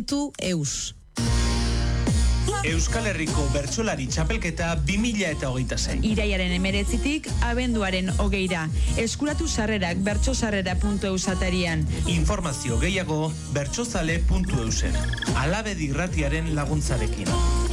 bertsolari.eus. Euskal Herriko Bertsolari Txapelketa 2026. Iraiaren 19tik abenduaren 20ra. Eskuratu sarrerak bertsosarrera.eus atarian. Informazio gehiago bertsozale.eusen. Alabedi Irratiaren laguntzarekin.